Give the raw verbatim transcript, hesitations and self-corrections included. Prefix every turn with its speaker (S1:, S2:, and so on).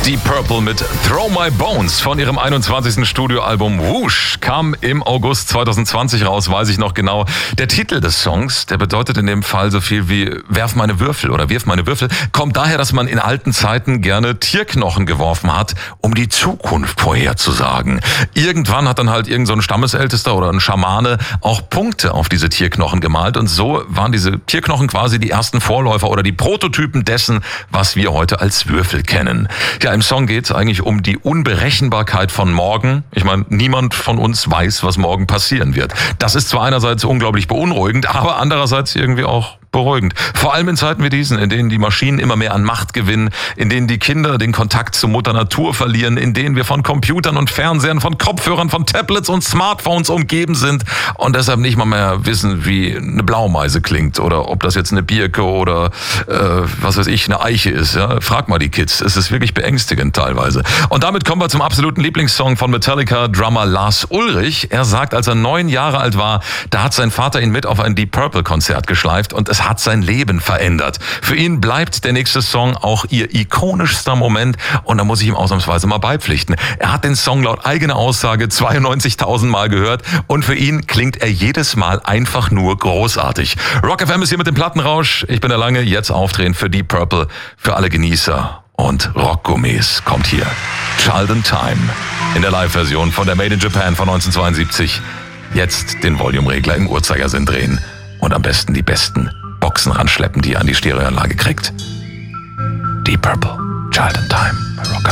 S1: Deep Purple mit Throw My Bones von ihrem einundzwanzigsten Studioalbum Whoosh kam im August zweitausendzwanzig raus, weiß ich noch genau. Der Titel des Songs, der bedeutet in dem Fall so viel wie Werf meine Würfel oder Wirf meine Würfel, kommt daher, dass man in alten Zeiten gerne Tierknochen geworfen hat, um die Zukunft vorherzusagen. Irgendwann hat dann halt irgend so ein Stammesältester oder ein Schamane auch Punkte auf diese Tierknochen gemalt und so waren diese Tierknochen quasi die ersten Vorläufer oder die Prototypen dessen, was wir heute als Würfel kennen. Ja, im Song geht es eigentlich um die Unberechenbarkeit von morgen. Ich meine, niemand von uns weiß, was morgen passieren wird. Das ist zwar einerseits unglaublich beunruhigend, aber andererseits irgendwie auch beruhigend. Vor allem in Zeiten wie diesen, in denen die Maschinen immer mehr an Macht gewinnen, in denen die Kinder den Kontakt zu Mutter Natur verlieren, in denen wir von Computern und Fernsehern, von Kopfhörern, von Tablets und Smartphones umgeben sind und deshalb nicht mal mehr wissen, wie eine Blaumeise klingt oder ob das jetzt eine Birke oder äh, was weiß ich, eine Eiche ist. Ja? Frag mal die Kids, es ist wirklich beängstigend teilweise. Und damit kommen wir zum absoluten Lieblingssong von Metallica, Drummer Lars Ulrich. Er sagt, als er neun Jahre alt war, da hat sein Vater ihn mit auf ein Deep Purple Konzert geschleift und es hat sein Leben verändert. Für ihn bleibt der nächste Song auch ihr ikonischster Moment und da muss ich ihm ausnahmsweise mal beipflichten. Er hat den Song laut eigener Aussage zweiundneunzigtausend Mal gehört und für ihn klingt er jedes Mal einfach nur großartig. Rock F M ist hier mit dem Plattenrausch. Ich bin der Lange, jetzt aufdrehen für Deep Purple, für alle Genießer und Rockgourmets kommt hier Child in Time in der Live-Version von der Made in Japan von neunzehnhundertzweiundsiebzig. Jetzt den Volume-Regler im Uhrzeigersinn drehen und am besten die besten Boxen ranschleppen, die ihr an die Stereoanlage kriegt. Deep Purple, Child in Time bei Rock.